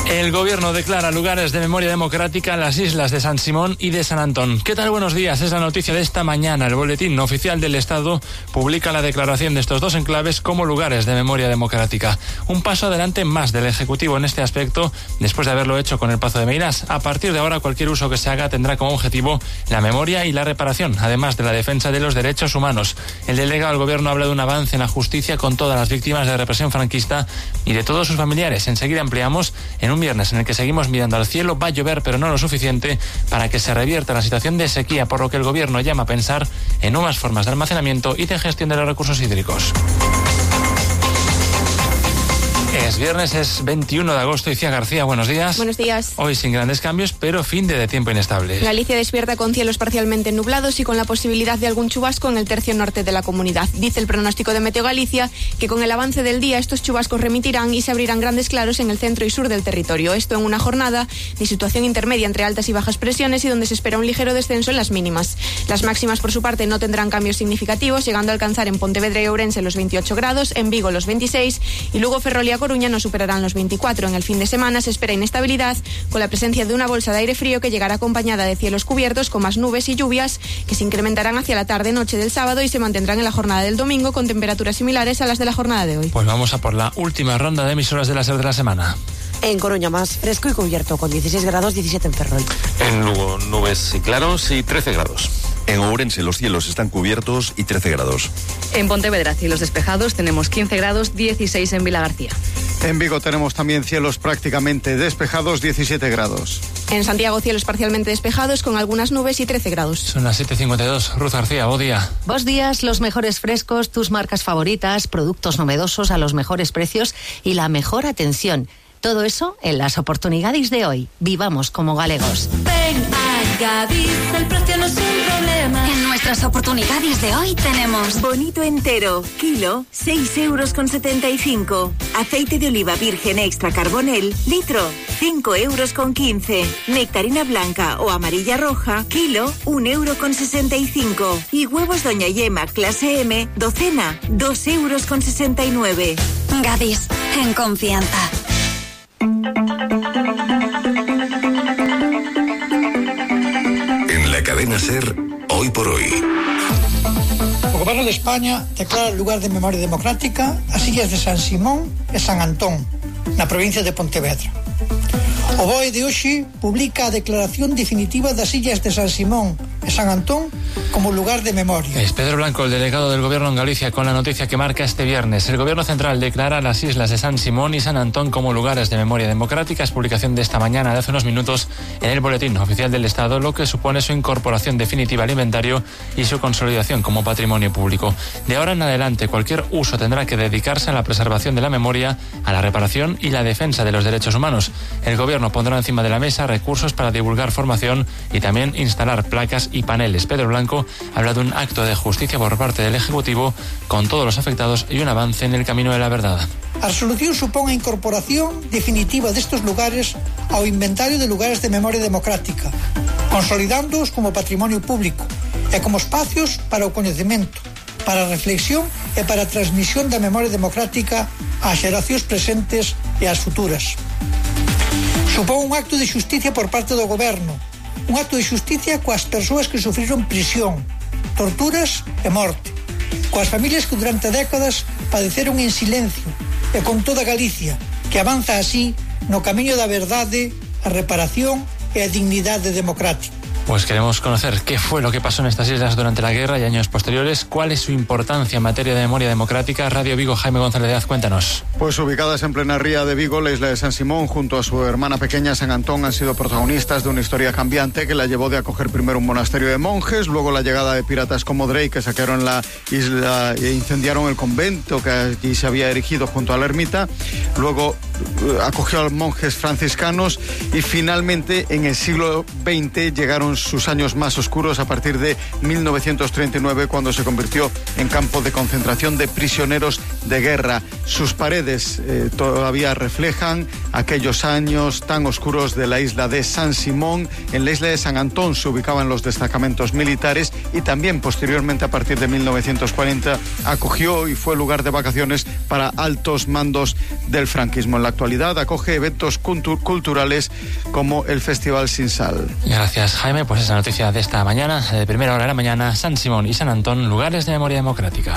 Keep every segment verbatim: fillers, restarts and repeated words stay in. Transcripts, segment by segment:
El gobierno declara lugares de memoria democrática en las islas de San Simón y de San Antón. ¿Qué tal? Buenos días. Es la noticia de esta mañana. El Boletín Oficial del Estado publica la declaración de estos dos enclaves como lugares de memoria democrática. Un paso adelante más del Ejecutivo en este aspecto, después de haberlo hecho con el Pazo de Meirás. A partir de ahora, cualquier uso que se haga tendrá como objetivo la memoria y la reparación, además de la defensa de los derechos humanos. El delegado del gobierno habla de un avance en la justicia con todas las víctimas de la represión franquista y de todos sus familiares. Enseguida ampliamos en un viernes en el que seguimos mirando al cielo. Va a llover, pero no lo suficiente para que se revierta la situación de sequía, por lo que el gobierno llama a pensar en nuevas formas de almacenamiento y de gestión de los recursos hídricos. Es viernes, es veintiuno de agosto. Icía García, buenos días. Buenos días. Hoy sin grandes cambios, pero fin de, de tiempo inestable. Galicia despierta con cielos parcialmente nublados y con la posibilidad de algún chubasco en el tercio norte de la comunidad. Dice el pronóstico de Meteo Galicia que con el avance del día estos chubascos remitirán y se abrirán grandes claros en el centro y sur del territorio. Esto en una jornada de situación intermedia entre altas y bajas presiones y donde se espera un ligero descenso en las mínimas. Las máximas, por su parte, no tendrán cambios significativos, llegando a alcanzar en Pontevedra y Ourense los veintiocho grados, en Vigo los veintiséis y Lugo, Ferrol y A Coruña no superarán los veinticuatro. En el fin de semana se espera inestabilidad con la presencia de una bolsa de aire frío que llegará acompañada de cielos cubiertos con más nubes y lluvias que se incrementarán hacia la tarde-noche del sábado y se mantendrán en la jornada del domingo con temperaturas similares a las de la jornada de hoy. Pues vamos a por la última ronda de emisoras de la SER de la semana. En Coruña más fresco y cubierto con dieciséis grados, diecisiete en Ferrol. En Lugo nubes y claros y trece grados. En Ourense los cielos están cubiertos y trece grados. En Pontevedra cielos despejados, tenemos quince grados, dieciséis en Vilagarcía. En Vigo tenemos también cielos prácticamente despejados, diecisiete grados. En Santiago cielos parcialmente despejados con algunas nubes y trece grados. Son las siete cincuenta y dos. Ruth García, buen día. Bos días, los mejores frescos, tus marcas favoritas, productos novedosos a los mejores precios y la mejor atención. Todo eso en las oportunidades de hoy. Vivamos como galegos. Ven a Gadis, el precio no es un problema. En nuestras oportunidades de hoy tenemos bonito entero, kilo, seis euros con setenta y cinco. Aceite de oliva virgen extra carbonel, litro, cinco euros con quince. Nectarina blanca o amarilla roja, kilo, un euro con sesenta y cinco. Y huevos Doña Yema clase M, docena, dos euros con sesenta y nueve. Gadis, en confianza. En la cadena SER, hoy por hoy. O Goberno de España declara lugar de memoria democrática as illas de San Simón e San Antón, na provincia de Pontevedra. O B O E de hoxe publica a declaración definitiva das illas de San Simón e San Antón como lugar de memoria. Es Pedro Blanco, el delegado del gobierno en Galicia, con la noticia que marca este viernes. El gobierno central declara las islas de San Simón y San Antón como lugares de memoria democrática. Es publicación de esta mañana, de hace unos minutos, en el Boletín Oficial del Estado, lo que supone su incorporación definitiva al inventario y su consolidación como patrimonio público. De ahora en adelante, cualquier uso tendrá que dedicarse a la preservación de la memoria, a la reparación y la defensa de los derechos humanos. El gobierno pondrá encima de la mesa recursos para divulgar formación y también instalar placas y paneles. Pedro Blanco habla de un acto de justicia por parte del Ejecutivo con todos los afectados y un avance en el camino de la verdad. A resolución supón a incorporación definitiva destes lugares ao inventario de lugares de memoria democrática, consolidándoos como patrimonio público e como espacios para o coñecemento, para a reflexión e para a transmisión da memoria democrática ás xeracións presentes e ás futuras. Supón un acto de xusticia por parte do Goberno, un acto de xusticia coas persoas que sufriron prisión, torturas e morte, coas familias que durante décadas padeceron en silencio e con toda Galicia, que avanza así no camiño da verdade, a reparación e a dignidade democrática. Pues queremos conocer qué fue lo que pasó en estas islas durante la guerra y años posteriores, cuál es su importancia en materia de memoria democrática. Radio Vigo, Jaime González Díaz, cuéntanos. Pues ubicadas en plena ría de Vigo, la isla de San Simón, junto a su hermana pequeña San Antón, han sido protagonistas de una historia cambiante que la llevó de acoger primero un monasterio de monjes, luego la llegada de piratas como Drake, que saquearon la isla e incendiaron el convento que allí se había erigido junto a la ermita, luego acogió a monjes franciscanos y finalmente en el siglo veinte llegaron sus años más oscuros a partir de mil novecientos treinta y nueve, cuando se convirtió en campo de concentración de prisioneros de guerra. Sus paredes eh, todavía reflejan aquellos años tan oscuros de la isla de San Simón. En la isla de San Antón se ubicaban los destacamentos militares y también posteriormente, a partir de mil novecientos cuarenta, acogió y fue lugar de vacaciones para altos mandos del franquismo. En la actualidad acoge eventos cultu- culturales como el Festival Sin Sal. Gracias, Jaime. Pues esa noticia de esta mañana, de primera hora de la mañana, San Simón y San Antón, lugares de memoria democrática.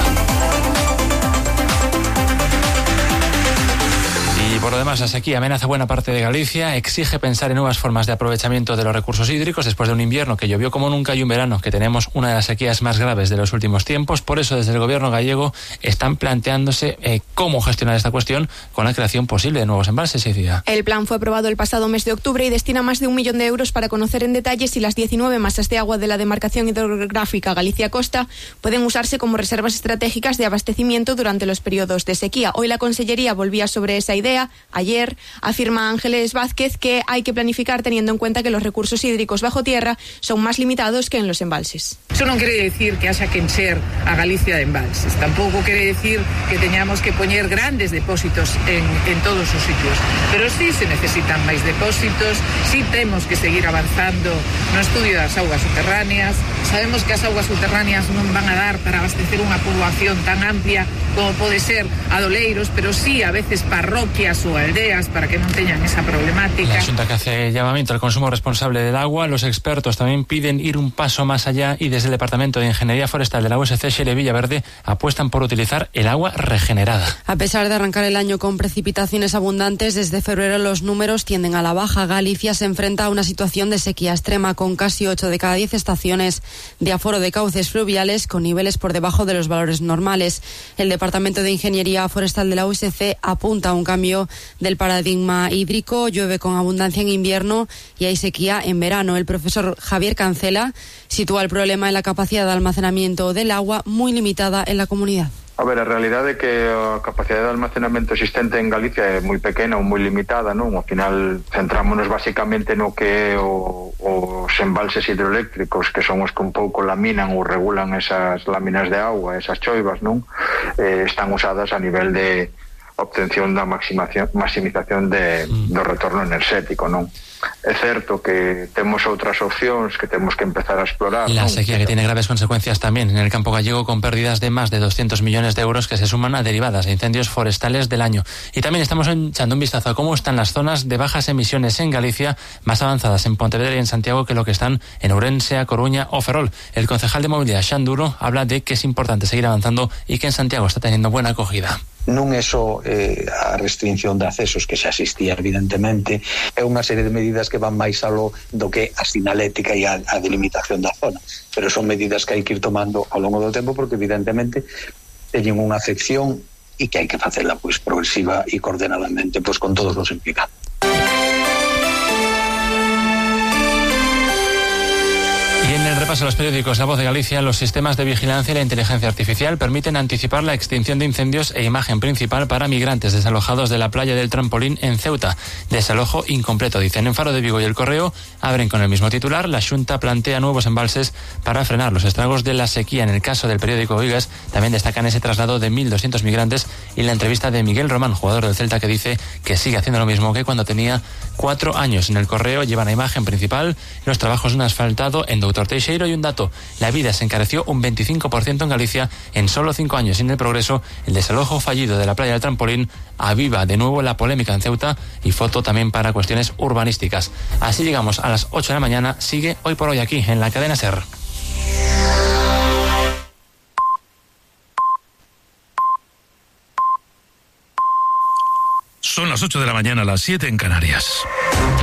Y por lo demás, la sequía amenaza buena parte de Galicia, exige pensar en nuevas formas de aprovechamiento de los recursos hídricos después de un invierno que llovió como nunca y un verano que tenemos una de las sequías más graves de los últimos tiempos. Por eso, desde el gobierno gallego están planteándose eh, cómo gestionar esta cuestión con la creación posible de nuevos embalses. Icia. El plan fue aprobado el pasado mes de octubre y destina más de un millón de euros para conocer en detalle si las diecinueve masas de agua de la demarcación hidrográfica Galicia-Costa pueden usarse como reservas estratégicas de abastecimiento durante los periodos de sequía. Hoy la Consellería volvía sobre esa idea. Ayer afirma Ángeles Vázquez que hay que planificar teniendo en cuenta que los recursos hídricos bajo tierra son más limitados que en los embalses. Eso non quere decir que haya que encher a Galicia de embalses. Tampouco quere decir que teñamos que poñer grandes depósitos en, en todos os sitios. Pero sí se necesitan máis depósitos, sí temos que seguir avanzando no estudio das augas subterráneas. Sabemos que as augas subterráneas non van a dar para abastecer unha poboación tan amplia como pode ser Adoleiros, pero sí a veces parroquias o aldeas para que no tengan esa problemática. La Junta que hace llamamiento al consumo responsable del agua. Los expertos también piden ir un paso más allá y desde el Departamento de Ingeniería Forestal de la U S C Xere Villaverde apuestan por utilizar el agua regenerada. A pesar de arrancar el año con precipitaciones abundantes, desde febrero los números tienden a la baja. Galicia se enfrenta a una situación de sequía extrema con casi ocho de cada diez estaciones de aforo de cauces fluviales con niveles por debajo de los valores normales. El Departamento de Ingeniería Forestal de la U S C apunta a un cambio del paradigma hídrico. Llueve con abundancia en invierno y hay sequía en verano. El profesor Javier Cancela sitúa el problema en la capacidad de almacenamiento del agua muy limitada en la comunidad. A ver, a realidade é que a capacidade de almacenamento existente en Galicia é moi pequena ou moi limitada, non? Ao final centrámonos basicamente no que é o, os embalses hidroeléctricos, que son os que un pouco laminan ou regulan esas láminas de agua, esas choivas, non? Eh, están usadas a nivel de obtención da maximización, maximización de, do retorno enerxético, non? É certo que temos outras opcións que temos que empezar a explorar. La ¿no? sequía que tiene graves consecuencias también en el campo gallego con pérdidas de más de doscientos millones de euros que se suman a derivadas de incendios forestales del año. Y también estamos echando un vistazo a cómo están las zonas de bajas emisiones en Galicia, más avanzadas en Pontevedra y en Santiago que lo que están en Ourense, A Coruña o Ferrol. El concejal de movilidad, Xan Duro, habla de que es importante seguir avanzando y que en Santiago está teniendo buena acogida. Non é só eh, a restricción de accesos que xa existía evidentemente, é unha serie de medidas que van máis aló do que a sinalética e a, a delimitación da zona, pero son medidas que hai que ir tomando ao longo do tempo porque evidentemente teñen unha afección e que hai que facela pois progresiva e coordenadamente pois con todos os implicados. Y en el repaso de los periódicos La Voz de Galicia, los sistemas de vigilancia y la inteligencia artificial permiten anticipar la extinción de incendios e imagen principal para migrantes desalojados de la playa del Trampolín en Ceuta. Desalojo incompleto, dicen. En Faro de Vigo y El Correo abren con el mismo titular. La Xunta plantea nuevos embalses para frenar los estragos de la sequía. En el caso del periódico Vigas también destacan ese traslado de mil doscientos migrantes y la entrevista de Miguel Román, jugador del Celta, que dice que sigue haciendo lo mismo que cuando tenía cuatro años. En El Correo llevan a imagen principal los trabajos de un asfaltado en Doutor Teixeiro y un dato. La vida se encareció un veinticinco por ciento en Galicia en solo cinco años. Y en El Progreso, el desalojo fallido de la playa del Trampolín aviva de nuevo la polémica en Ceuta y foto también para cuestiones urbanísticas. Así llegamos a las ocho de la mañana. Sigue Hoy por Hoy aquí en la cadena SER. Son las ocho de la mañana, las siete en Canarias.